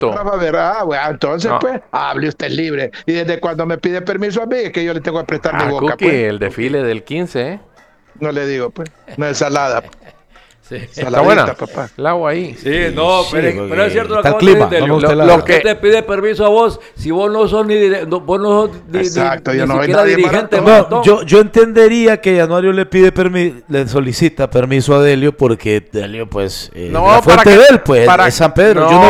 Va a ver, bueno, entonces, No. pues, hable usted libre. Y desde cuando me pide permiso a mí, es que yo le tengo que prestar mi boca, Cookie, pues. el desfile del 15, ¿eh? No le digo, pues. No es salada. Sí. Está buena. Saladita, papá. El agua ahí. Sí, no, Sí, pero es cierto lo está que el vos decís, clima, Delio. no me gusta el Lo agua. ¿Qué que- te pide permiso a vos si vos no sos vos no sos Exacto, ni yo no soy siquiera nadie dirigente? para- maratón? No, yo entendería que Januario le solicita permiso a Delio porque Delio, pues, No, la fuente para que- de él, pues, para- es San Pedro. no, Yo no